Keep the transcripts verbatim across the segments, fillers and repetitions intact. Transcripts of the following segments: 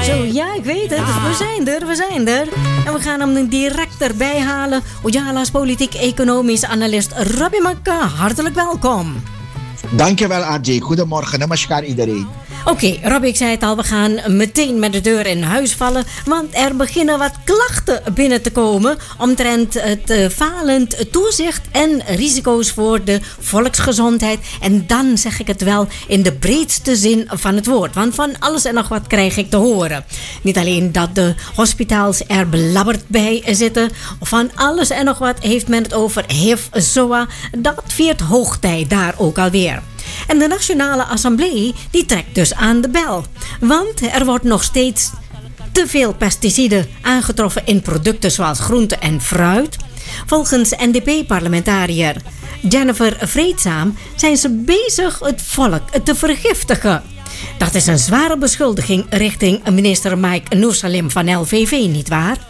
Zo, ja, ik weet het. We zijn er, we zijn er. En we gaan hem direct erbij halen. Ojala's politiek-economisch analist Robbie Makka. Hartelijk welkom. Dankjewel, A J. Goedemorgen, namaskar iedereen. Oké, okay, Robbie, ik zei het al, we gaan meteen met de deur in huis vallen. Want er beginnen wat klachten binnen te komen omtrent het uh, falend toezicht en risico's voor de volksgezondheid. En dan zeg ik het wel in de breedste zin van het woord. Want van alles en nog wat krijg ik te horen. Niet alleen dat de hospitaals er belabberd bij zitten. Van alles en nog wat heeft men het over H I V-Z O A. Dat viert hoogtij daar ook alweer. En de Nationale Assemblée die trekt dus aan de bel. Want er wordt nog steeds te veel pesticiden aangetroffen in producten zoals groente en fruit. Volgens N D P-parlementariër Jennifer Vreedzaam zijn ze bezig het volk te vergiftigen. Dat is een zware beschuldiging richting minister Mike Noorsalim van L V V, nietwaar?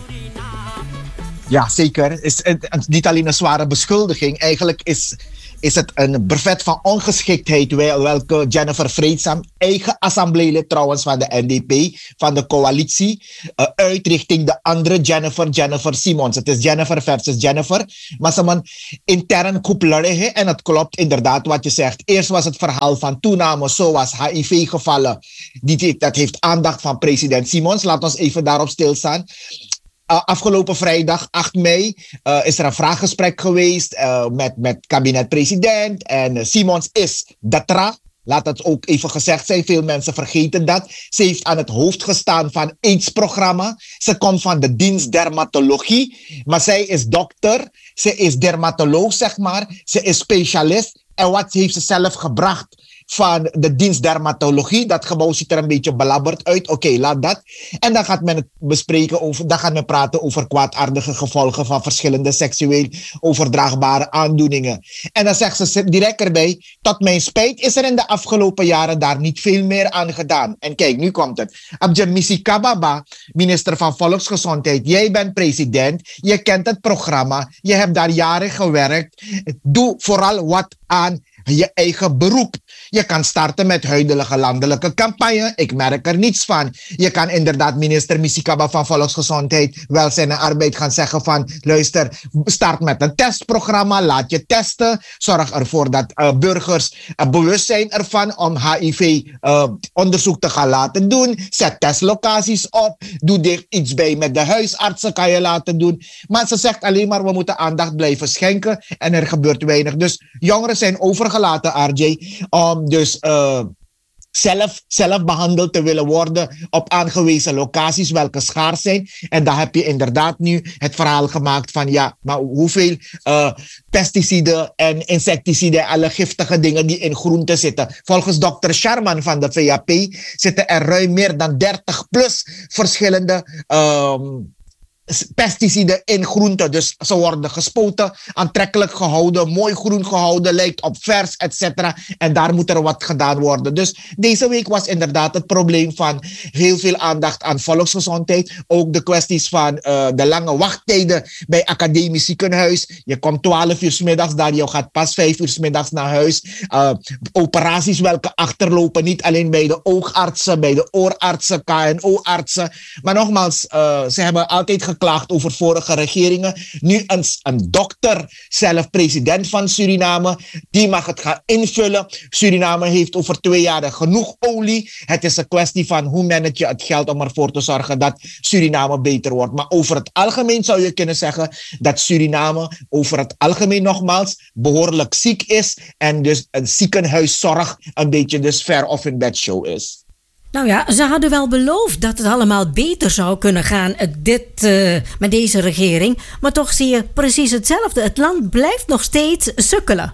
Ja, zeker. Het is niet alleen een zware beschuldiging. Eigenlijk is... is het een brevet van ongeschiktheid welke Jennifer Vreedzaam, eigen assembleelid trouwens van de N D P, van de coalitie, uh, uit richting de andere Jennifer, Jennifer Simons. Het is Jennifer versus Jennifer. Maar ze man intern koepeleren en het klopt inderdaad wat je zegt. Eerst was het verhaal van toename zoals H I V-gevallen. Dat heeft aandacht van president Simons. Laten we even daarop stilstaan. Uh, afgelopen vrijdag, acht mei, uh, is er een vraaggesprek geweest uh, met, met kabinet-president. En uh, Simons is Datra. Laat het ook even gezegd zijn. Veel mensen vergeten dat. Ze heeft aan het hoofd gestaan van AIDS-programma. Ze komt van de dienst dermatologie. Maar zij is dokter. Ze is dermatoloog, zeg maar. Ze is specialist. En wat heeft ze zelf gebracht van de dienst dermatologie? Dat gebouw ziet er een beetje belabberd uit. Oké, okay, laat dat. En dan gaat men het bespreken over, dan gaat men praten over kwaadaardige gevolgen van verschillende seksueel overdraagbare aandoeningen. En dan zegt ze direct erbij, tot mijn spijt is er in de afgelopen jaren daar niet veel meer aan gedaan. En kijk, nu komt het. Abdjamisi Kababa, minister van Volksgezondheid, jij bent president, je kent het programma, je hebt daar jaren gewerkt. Doe vooral wat aan je eigen beroep. Je kan starten met huidige landelijke campagne. Ik merk er niets van. Je kan inderdaad minister Misikaba van Volksgezondheid, Welzijn en Arbeid gaan zeggen van, luister, start met een testprogramma, laat je testen. Zorg ervoor dat uh, burgers uh, bewust zijn ervan om H I V-onderzoek uh, te gaan laten doen. Zet testlocaties op. Doe er iets bij met de huisartsen, kan je laten doen. Maar ze zegt alleen maar, we moeten aandacht blijven schenken en er gebeurt weinig. Dus jongeren zijn overgelaten, R J, om dus uh, zelf, zelf behandeld te willen worden op aangewezen locaties welke schaars zijn. En daar heb je inderdaad nu het verhaal gemaakt van ja, maar hoeveel uh, pesticiden en insecticiden en alle giftige dingen die in groenten zitten. Volgens dokter Sharman van de V A P zitten er ruim meer dan dertig plus verschillende um, pesticiden in groenten. Dus ze worden gespoten, aantrekkelijk gehouden, mooi groen gehouden, lijkt op vers, et cetera. En daar moet er wat gedaan worden. Dus deze week was inderdaad het probleem van heel veel aandacht aan volksgezondheid. Ook de kwesties van uh, de lange wachttijden bij academisch ziekenhuis. Je komt twaalf uur 's middags daar, je gaat pas vijf uur 's middags naar huis. Uh, operaties welke achterlopen, niet alleen bij de oogartsen, bij de oorartsen, K N O-artsen. Maar nogmaals, uh, ze hebben altijd geklaagd over vorige regeringen. Nu een, een dokter, zelf president van Suriname, die mag het gaan invullen. Suriname heeft over twee jaar genoeg olie. Het is een kwestie van hoe manage je het geld om ervoor te zorgen dat Suriname beter wordt. Maar over het algemeen zou je kunnen zeggen dat Suriname over het algemeen nogmaals behoorlijk ziek is en dus een ziekenhuiszorg een beetje dus ver of in bedshow is. Nou ja, ze hadden wel beloofd dat het allemaal beter zou kunnen gaan dit, uh, met deze regering. Maar toch zie je precies hetzelfde. Het land blijft nog steeds sukkelen.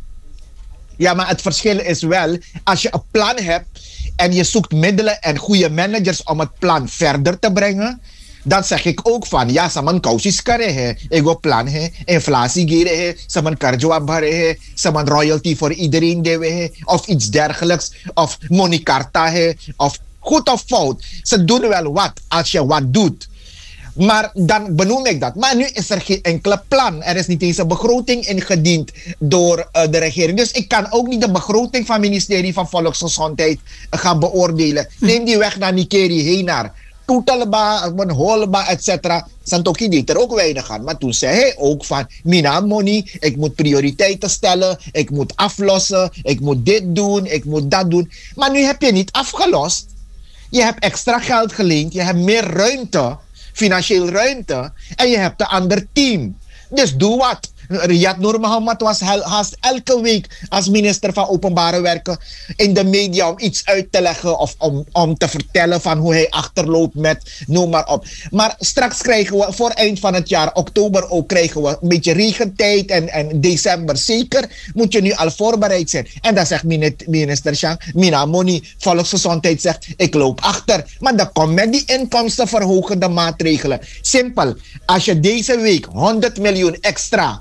Ja, maar het verschil is wel, als je een plan hebt en je zoekt middelen en goede managers om het plan verder te brengen, dan zeg ik ook van, ja, saman kausis kare hai, ego plan hai, inflatie gere hai, saman karjo bhare hai, saman royalty voor iedereen dewe hai, of iets dergelijks, of monikarta hai, of goed of fout. Ze doen wel wat als je wat doet. Maar dan benoem ik dat. Maar nu is er geen enkele plan. Er is niet eens een begroting ingediend door uh, de regering. Dus ik kan ook niet de begroting van het ministerie van Volksgezondheid uh, gaan beoordelen. Neem die weg naar Nikeri heen naar Toetelba, Holba, et cetera. Santoki deed er ook weinig aan. Maar toen zei hij ook van, mina money, ik moet prioriteiten stellen, ik moet aflossen, ik moet dit doen, ik moet dat doen. Maar nu heb je niet afgelost. Je hebt extra geld geleend, je hebt meer ruimte, financieel ruimte, en je hebt een ander team. Dus doe wat. Riyad Noor Mohammed was haast elke week als minister van Openbare Werken in de media om iets uit te leggen of om, om te vertellen van hoe hij achterloopt met noem maar op. Maar straks krijgen we voor eind van het jaar, oktober ook, krijgen we een beetje regentijd en, en december zeker. Moet je nu al voorbereid zijn. En dan zegt minister Chang, Mina Moni, Volksgezondheid zegt, ik loop achter. Maar dan komt met die inkomstenverhogende maatregelen. Simpel, als je deze week honderd miljoen extra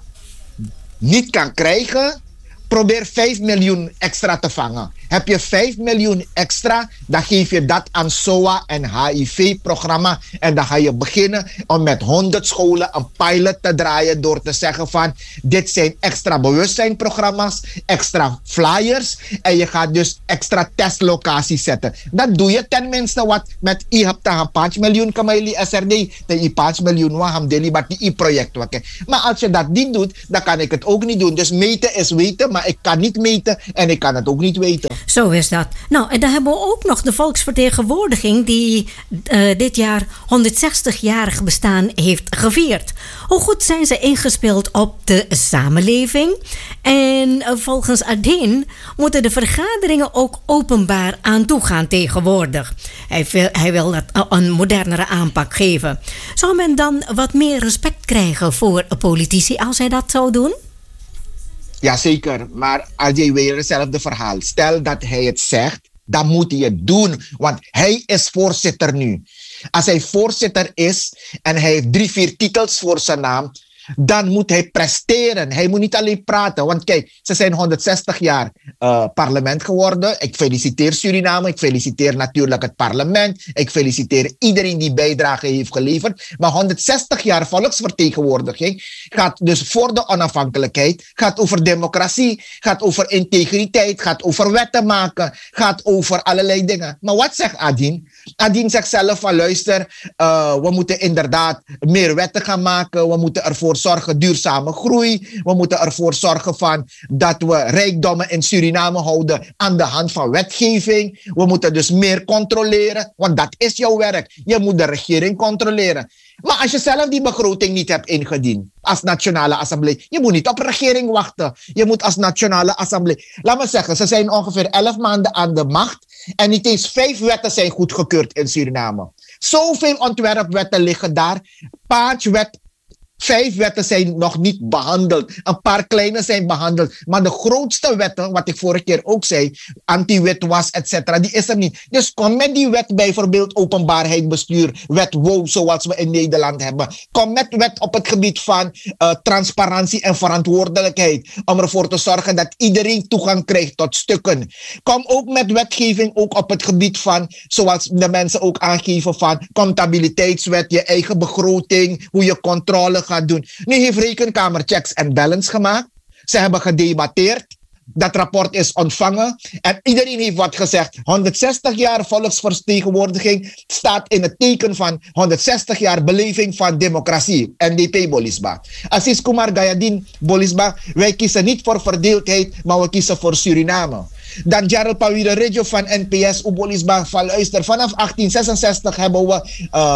niet kan krijgen, probeer vijf miljoen extra te vangen. Heb je vijf miljoen extra, dan geef je dat aan S O A en H I V-programma. En dan ga je beginnen om met honderd scholen een pilot te draaien door te zeggen van, dit zijn extra bewustzijnprogramma's, extra flyers. En je gaat dus extra testlocaties zetten. Dan doe je tenminste wat met I hebt dan vijf miljoen kameli S R D. Dan I vijf miljoen waham deli bat die project wakke. Maar als je dat niet doet, dan kan ik het ook niet doen. Dus meten is weten, maar ik kan niet meten en ik kan het ook niet weten. Zo is dat. Nou, en dan hebben we ook nog de volksvertegenwoordiging die uh, dit jaar honderdzestig-jarig bestaan heeft gevierd. Hoe goed zijn ze ingespeeld op de samenleving? En uh, volgens Adin moeten de vergaderingen ook openbaar aan toe gaan tegenwoordig. Hij wil, hij wil dat uh, een modernere aanpak geven. Zou men dan wat meer respect krijgen voor politici als hij dat zou doen? Jazeker, maar als je weer hetzelfde verhaal. Stel dat hij het zegt, dan moet hij het doen. Want hij is voorzitter nu. Als hij voorzitter is en hij heeft drie, vier titels voor zijn naam, dan moet hij presteren. Hij moet niet alleen praten. Want kijk, ze zijn honderdzestig jaar uh, parlement geworden. Ik feliciteer Suriname. Ik feliciteer natuurlijk het parlement. Ik feliciteer iedereen die bijdrage heeft geleverd. Maar honderdzestig jaar volksvertegenwoordiging gaat dus voor de onafhankelijkheid. Gaat over democratie. Gaat over integriteit. Gaat over wetten maken. Gaat over allerlei dingen. Maar wat zegt Adin? Adin zegt zelf van luister, uh, we moeten inderdaad meer wetten gaan maken. We moeten ervoor zorgen duurzame groei. We moeten ervoor zorgen van dat we rijkdommen in Suriname houden aan de hand van wetgeving. We moeten dus meer controleren, want dat is jouw werk. Je moet de regering controleren. Maar als je zelf die begroting niet hebt ingediend als Nationale Assemblée, je moet niet op regering wachten. Je moet als Nationale Assemblée, laat me zeggen, ze zijn ongeveer elf maanden aan de macht en niet eens vijf wetten zijn goedgekeurd in Suriname. Zoveel ontwerpwetten liggen daar. Paach wet. Vijf wetten zijn nog niet behandeld. Een paar kleine zijn behandeld. Maar de grootste wetten, wat ik vorige keer ook zei, anti-witwas, et cetera, die is er niet. Dus kom met die wet, bijvoorbeeld openbaarheid bestuur, wet W O, zoals we in Nederland hebben. Kom met wet op het gebied van uh, transparantie en verantwoordelijkheid. Om ervoor te zorgen dat iedereen toegang krijgt tot stukken. Kom ook met wetgeving ook op het gebied van, zoals de mensen ook aangeven, van comptabiliteitswet, je eigen begroting, hoe je controle gaat doen. Nu heeft Rekenkamer checks en balance gemaakt. Ze hebben gedebatteerd. Dat rapport is ontvangen. En iedereen heeft wat gezegd. honderdzestig jaar volksvertegenwoordiging staat in het teken van honderdzestig jaar beleving van democratie. N D P Bolisba. Assis Kumar Gayadin Bolisba. Wij kiezen niet voor verdeeldheid, maar we kiezen voor Suriname. Dan Jarl Pawire Regio van N P S Ubolisba van luister. Vanaf achttien zesenzestig hebben we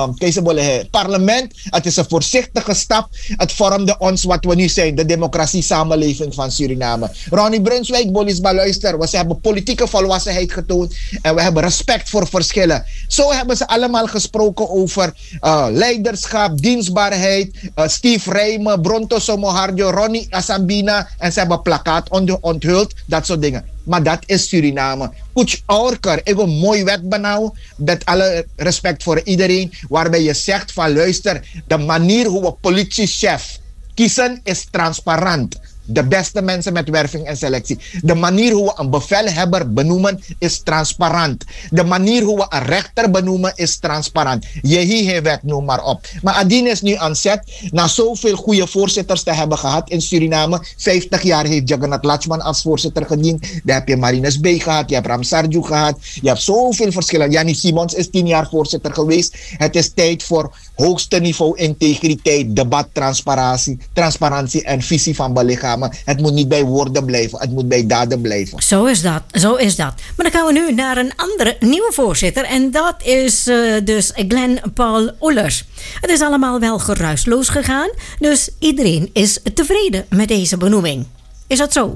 uh, parlement. Het is een voorzichtige stap. Het vormde ons wat we nu zijn. De democratie samenleving van Suriname. Ronnie Brunswijk Bolisba luister. We hebben politieke volwassenheid getoond. En we hebben respect voor verschillen. Zo hebben ze allemaal gesproken over uh, leiderschap, dienstbaarheid. Uh, Steve Rijmen, Bronto Somoharjo, Ronnie Asambina. En ze hebben plakkaat onthuld. Dat soort dingen. Maar dat is Suriname. Kuch Orker, ik een mooi wet benauw. Met alle respect voor iedereen. Waarbij je zegt van luister, de manier hoe we politiechef kiezen is transparant. de beste mensen met werving en selectie. De manier hoe we een bevelhebber benoemen is transparant. De manier hoe we een rechter benoemen is transparant. Jehi wet, noem maar op. Maar Adine is nu aan zet, na zoveel goede voorzitters te hebben gehad in Suriname. vijftig jaar heeft Jagannath Lachman als voorzitter gediend. Daar heb je Marinus B. gehad, je hebt Ram Sarju gehad. Je hebt zoveel verschillen. Jannie Simons is tien jaar voorzitter geweest. Het is tijd voor hoogste niveau integriteit, debat, transparantie, transparantie en visie van belichamen. Het moet niet bij woorden blijven, het moet bij daden blijven. Zo is dat, zo is dat. Maar dan gaan we nu naar een andere nieuwe voorzitter en dat is uh, dus Glenn Paul Oehlers. Het is allemaal wel geruisloos gegaan, dus iedereen is tevreden met deze benoeming. Is dat zo?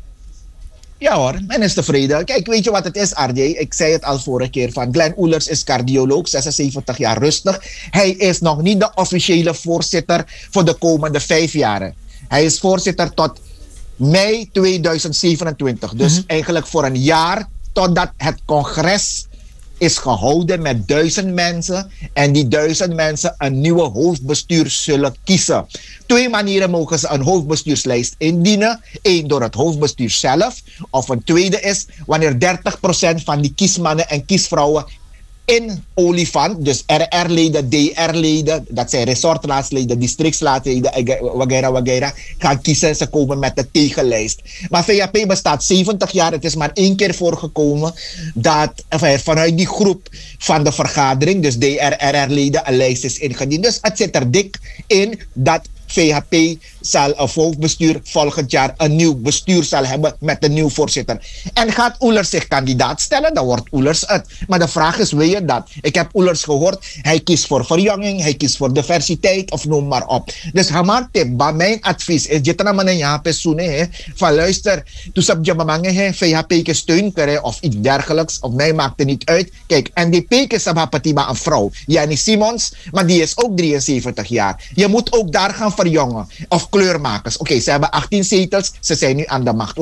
Ja hoor, men is tevreden. Kijk, weet je wat het is, R J? Ik zei het al vorige keer van Glenn Oehlers is cardioloog, zesenzeventig jaar rustig. Hij is nog niet de officiële voorzitter voor de komende vijf jaren. Hij is voorzitter tot mei tweeduizend zevenentwintig. Dus mm-hmm. eigenlijk voor een jaar totdat het congres is gehouden met duizend mensen en die duizend mensen een nieuwe hoofdbestuur zullen kiezen. Twee manieren mogen ze een hoofdbestuurslijst indienen. Eén door het hoofdbestuur zelf. Of een tweede is wanneer dertig procent van die kiesmannen en kiesvrouwen in Olifant, dus R R-leden, D R-leden, dat zijn resortraadsleden, districtslaadleden, wagera, wagera, gaan kiezen. Ze komen met de tegenlijst. Maar V H P bestaat zeventig jaar. Het is maar één keer voorgekomen dat enfin, vanuit die groep van de vergadering, dus D R, R R-leden, een lijst is ingediend. Dus het zit er dik in dat V H P zal een hoofdbestuur volgend jaar een nieuw bestuur zal hebben met een nieuw voorzitter. En gaat Oehlers zich kandidaat stellen, dan wordt Oehlers het. Maar de vraag is, wil je dat? Ik heb Oehlers gehoord, hij kiest voor verjonging, hij kiest voor diversiteit of noem maar op. Dus Hamar tip, mijn advies is, je kan maar een jaar pensioenen, van luister, toen ze je mamange V H P steun krijgen of iets dergelijks, of mij maakt het niet uit. Kijk, N D P is een vrouw, Jannie Simons, maar die is ook drieënzeventig jaar. Je moet ook daar gaan verjongen. Of kleurmakers. Oké, okay, ze hebben achttien zetels. Ze zijn nu aan de macht.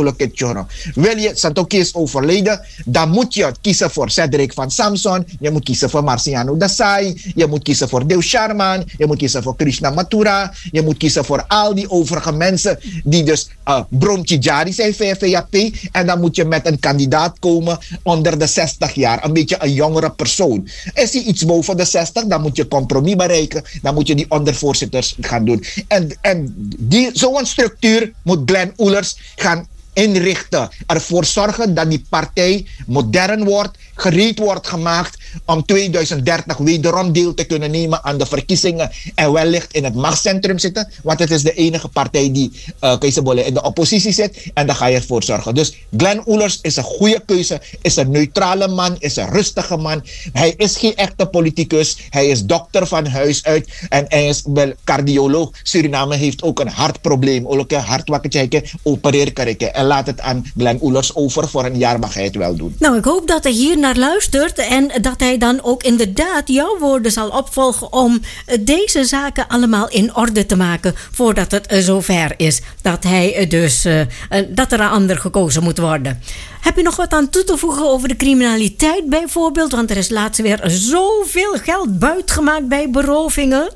Wil je, Santoki is overleden, dan moet je kiezen voor Cedric van Samson. Je moet kiezen voor Marciano Dasai. Je moet kiezen voor Dew Sharman. Je moet kiezen voor Krishna Mathura. Je moet kiezen voor al die overige mensen die dus uh, Bromchijari zijn voor V H P. En dan moet je met een kandidaat komen onder de zestig jaar. Een beetje een jongere persoon. Is hij iets boven de zestig, dan moet je compromis bereiken. Dan moet je die ondervoorzitters gaan doen. En, en die, zo'n structuur moet Glenn Oehlers gaan inrichten. Ervoor zorgen dat die partij modern wordt, gereed wordt gemaakt om tweeduizend dertig wederom deel te kunnen nemen aan de verkiezingen en wellicht in het machtscentrum zitten. Want het is de enige partij die uh, in de oppositie zit en daar ga je ervoor zorgen. Dus Glenn Oehlers is een goede keuze, is een neutrale man, is een rustige man. Hij is geen echte politicus, hij is dokter van huis uit en hij is wel cardioloog. Suriname heeft ook een hartprobleem, ook een hartwakkertje, opereer karike. En laat het aan Glenn Oehlers over, voor een jaar mag hij het wel doen. Nou, ik hoop dat hij hier naar luistert en dat hij dan ook inderdaad jouw woorden zal opvolgen om deze zaken allemaal in orde te maken voordat het zover is dat hij dus uh, dat er een ander gekozen moet worden. Heb je nog wat aan toe te voegen over de criminaliteit bijvoorbeeld? Want er is laatst weer zoveel geld buitgemaakt bij berovingen.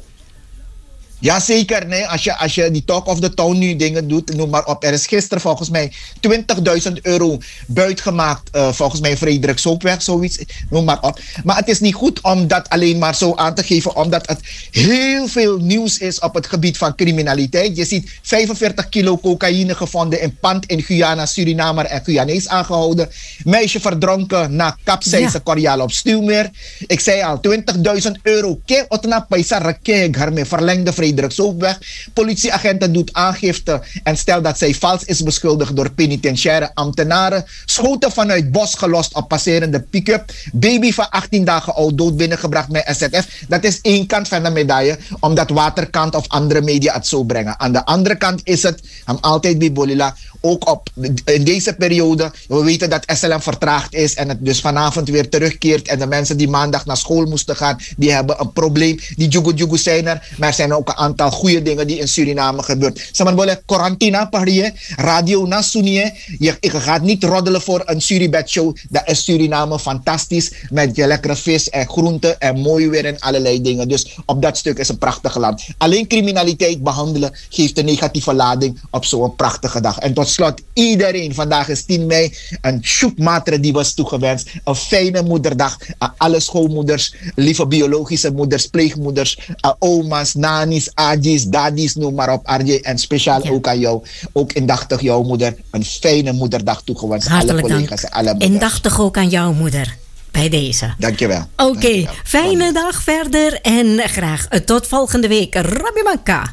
Jazeker, nee. Als je, als je die talk of the town nu dingen doet, noem maar op. Er is gisteren volgens mij twintigduizend euro buitgemaakt, uh, volgens mij Frederik Soopweg, zoiets, noem maar op. Maar het is niet goed om dat alleen maar zo aan te geven, omdat het heel veel nieuws is op het gebied van criminaliteit. Je ziet vijfenveertig kilo cocaïne gevonden in pand in Guyana, Surinamer en Guyanees aangehouden. Meisje verdronken na capsijze ja. Koreaal op Stuwmeer. Ik zei al, twintigduizend euro. Ke otna paisa rakek harme verlengde Frederik Soopweg. Politieagenten doet aangifte en stelt dat zij vals is beschuldigd door penitentiaire ambtenaren. Schoten vanuit bos gelost op passerende pick-up. Baby van achttien dagen oud dood binnengebracht met S Z F. Dat is één kant van de medaille, omdat Waterkant of andere media het zo brengen. Aan de andere kant is het, hem altijd bij Bolila, ook op in deze periode. We weten dat S L M vertraagd is en het dus vanavond weer terugkeert. En de mensen die maandag naar school moesten gaan, die hebben een probleem. Die jugu jugu zijn er, maar er zijn ook een aantal goede dingen die in Suriname gebeurt. Zeg maar, bolle, quarantina, pardie, radio na sunie. Je, je gaat niet roddelen voor een Suribet show. Dat is Suriname fantastisch. Met je lekkere vis en groenten en mooi weer en allerlei dingen. Dus op dat stuk is een prachtig land. Alleen criminaliteit behandelen geeft een negatieve lading op zo'n prachtige dag. En tot slot, iedereen, vandaag is tien mei, een shoepmatre die was toegewenst. Een fijne moederdag aan alle schoolmoeders, lieve biologische moeders, pleegmoeders, aan oma's, nani's, aji's, daddy's, noem maar op, R J. En speciaal ja. ook aan jou, ook indachtig jouw moeder, een fijne moederdag toegewenst. Hartelijk alle collega's dank. en alle moeders. Indachtig ook aan jouw moeder. Bij deze. Dankjewel. Oké, okay, fijne Dankjewel. dag verder en graag tot volgende week. Rabbi Manka.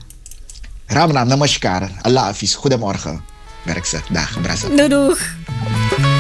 Ramna, namaskar. Allah hafiz. Goedemorgen. Werk ze. Dag. Brasa. Doei doeg.